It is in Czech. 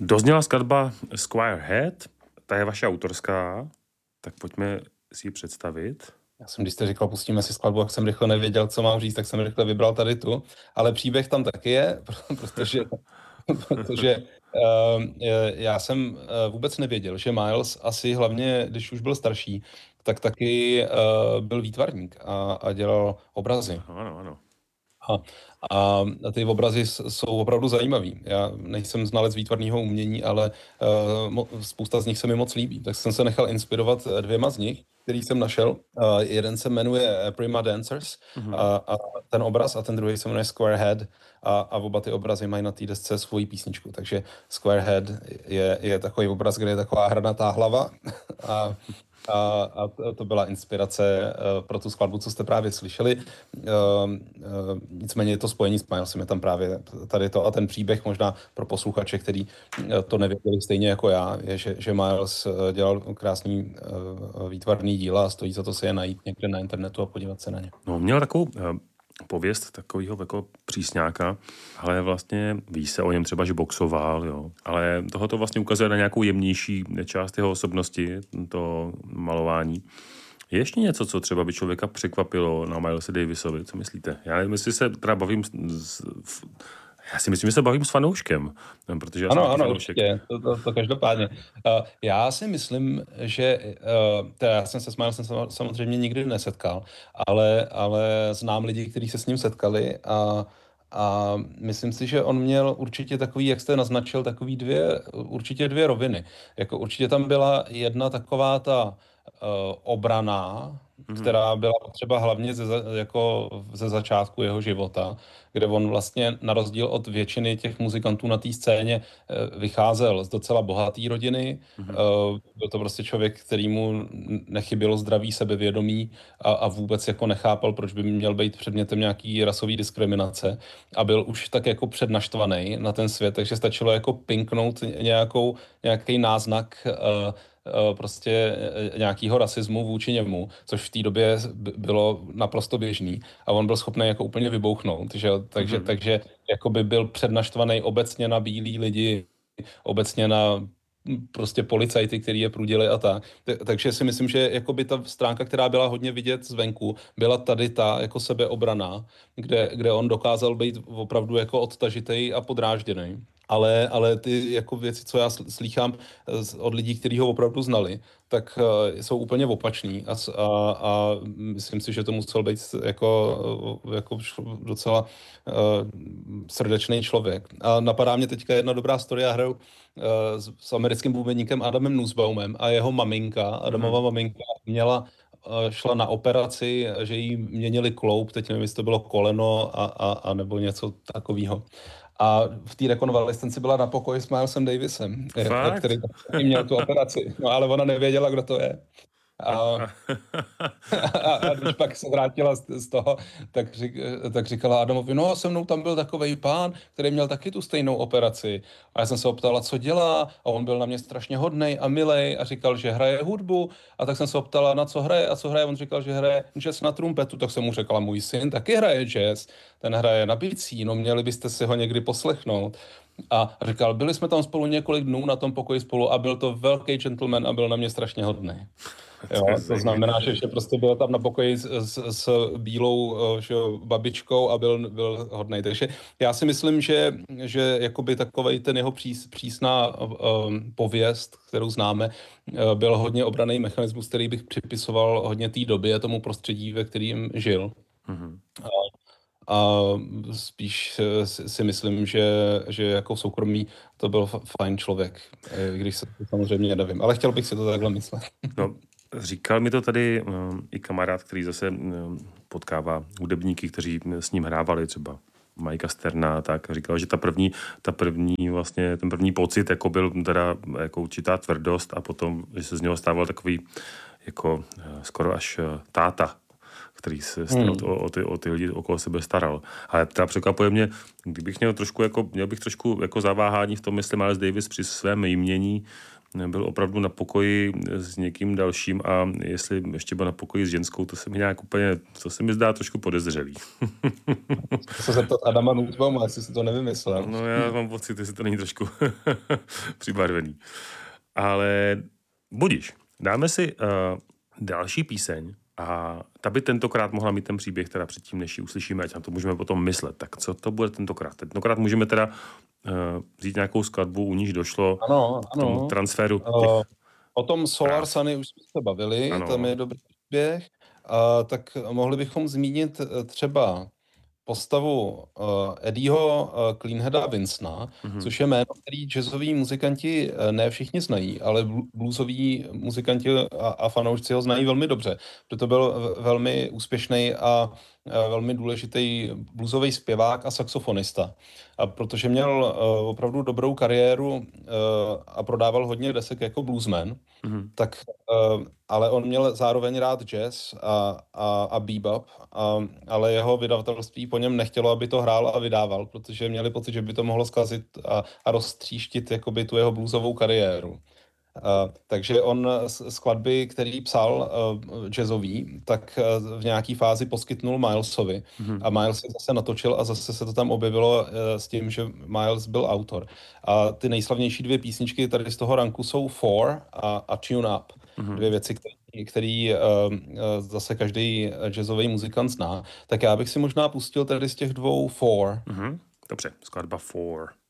Dozněla skladba Squire Head, ta je vaše autorská, tak pojďme si ji představit. Já jsem, když jste říkal, pustíme si skladbu, jak jsem rychle nevěděl, co mám říct, tak jsem rychle vybral tady tu. Ale příběh tam taky je, protože já jsem vůbec nevěděl, že Miles asi hlavně, když už byl starší, tak taky byl výtvarník a dělal obrazy. Ano. A ty obrazy jsou opravdu zajímavý. Já nejsem znalec výtvarného umění, ale spousta z nich se mi moc líbí. Tak jsem se nechal inspirovat dvěma z nich, který jsem našel. Jeden se jmenuje Prima Dancers a ten obraz a ten druhý se jmenuje Square Head a oba ty obrazy mají na té desce svoji písničku. Takže Square Head je takový obraz, kde je taková hranatá hlava a to byla inspirace pro tu skladbu, co jste právě slyšeli. Nicméně je to spojení s Milesem, je tam právě tady to a ten příběh možná pro posluchače, který to nevěděli stejně jako já, je, že Miles dělal krásný výtvarný díla a stojí za to se je najít někde na internetu a podívat se na ně. No, měl takovou pověst takového jako přísňáka, ale vlastně ví se o něm třeba, že boxoval, jo. Ale tohoto vlastně ukazuje na nějakou jemnější část jeho osobnosti, to malování. Je ještě něco, co třeba by člověka překvapilo na Milesi Davisovi, co myslíte? Já nevím, jestli se teda bavím já si myslím, že se bavím s fanouškem, protože já jsem fanoušek. Určitě, to každopádně. Já si myslím, že já jsem se s Milesem samozřejmě nikdy nesetkal, ale znám lidi, kteří se s ním setkali a myslím si, že on měl určitě takový, jak jste naznačil, takový určitě dvě roviny. Jako určitě tam byla jedna taková ta obrana, která byla potřeba hlavně ze začátku jeho života, kde on vlastně na rozdíl od většiny těch muzikantů na té scéně vycházel z docela bohaté rodiny. Byl to prostě člověk, kterýmu nechybělo zdraví sebevědomí a vůbec jako nechápal, proč by měl být předmětem nějaký rasový diskriminace a byl už tak jako přednaštvaný na ten svět, takže stačilo jako pinknout nějaký náznak prostě nějakého rasismu vůči němu, což v té době bylo naprosto běžný a on byl schopný jako úplně vybouchnout, že? Takže jako by byl přednaštvaný obecně na bílí lidi, obecně na prostě policajty, který je prudili a tak. Takže si myslím, že jakoby ta stránka, která byla hodně vidět zvenku, byla tady ta jako sebeobrana, kde on dokázal být opravdu jako odtažitej a podrážděný. Ale ty jako věci, co já slýchám od lidí, kteří ho opravdu znali, tak jsou úplně opačný a myslím si, že to musel být jako docela srdečný člověk. A napadá mě teďka jedna dobrá story, já hraju s americkým bubeníkem Adamem Nussbaumem a jeho maminka, Adamova maminka šla na operaci, že jí měnili kloub, teď nevím, jestli to bylo koleno a nebo něco takového. A v té rekonvalescenci byla na pokoji s Milesem Davisem, který měl tu operaci. No ale ona nevěděla, kdo to je. A když pak se vrátila z toho, tak říkala Adamovi, no se mnou tam byl takovej pán, který měl taky tu stejnou operaci. A já jsem se optala, co dělá, a on byl na mě strašně hodnej a milej a říkal, že hraje hudbu. A tak jsem se optala, na co hraje a co hraje. On říkal, že hraje jazz na trumpetu, tak jsem mu řekla, můj syn taky hraje jazz, ten hraje na bicí, no měli byste si ho někdy poslechnout. A říkal, byli jsme tam spolu několik dnů na tom pokoji spolu a byl to velký gentleman a byl na mě strašně hodný. Jo, to znamená, že prostě byl tam na pokoji s bílou babičkou a byl hodnej. Takže já si myslím, že jakoby takovej ten jeho přísná pověst, kterou známe, byl hodně obranný mechanismus, který bych připisoval hodně té době, tomu prostředí, ve kterým žil. A spíš si myslím, že jako soukromí to byl fajn člověk, když se to samozřejmě nevím. Ale chtěl bych si to takhle myslet. No, říkal mi to tady i kamarád, který zase potkává hudebníky, kteří s ním hrávali, třeba Mikea Sterna, tak říkal, že ten první pocit jako byl teda jako určitá tvrdost a potom, že se z něho stával takový jako skoro až táta, který se o ty lidi okolo sebe staral. Ale teda překvapuje mě, kdybych měl bych trošku jako zaváhání v tom, jestli Miles Davis při svém jmění byl opravdu na pokoji s někým dalším a jestli ještě byl na pokoji s ženskou, to se mi nějak úplně, to se mi zdá trošku podezřelý. Chci se zeptat Adama Nussbauma, jestli si to nevymyslel. No já mám pocit, jestli to není trošku přibarvený. Ale budiš, dáme si další píseň a ta by tentokrát mohla mít ten příběh teda předtím, než ji uslyšíme, ať na to můžeme potom myslet. Tak co to bude tentokrát? Tentokrát můžeme teda vzít nějakou skladbu, u níž došlo k tomu transferu těch... O tom Solar Sunny už jsme se bavili, tam je dobrý příběh. Tak mohli bychom zmínit třeba postavu Eddieho Cleanheada Vincena, což je jméno, který jazzoví muzikanti ne všichni znají, ale bluesoví muzikanti a fanoušci ho znají velmi dobře. Proto byl velmi úspěšný a velmi důležitý bluesový zpěvák a saxofonista. A protože měl opravdu dobrou kariéru a prodával hodně desek jako bluesman, tak, ale on měl zároveň rád jazz a bebop, ale jeho vydavatelství po něm nechtělo, aby to hrál a vydával, protože měli pocit, že by to mohlo zkazit a roztříštit jakoby tu jeho bluesovou kariéru. Takže on skladby, který psal jazzový, tak v nějaký fázi poskytnul Milesovi a Miles je zase natočil a zase se to tam objevilo s tím, že Miles byl autor. A ty nejslavnější dvě písničky tady z toho ranku jsou Four a Tune Up. Dvě věci, které zase každý jazzový muzikant zná. Tak já bych si možná pustil tady z těch dvou Four. Dobře, skladba Four.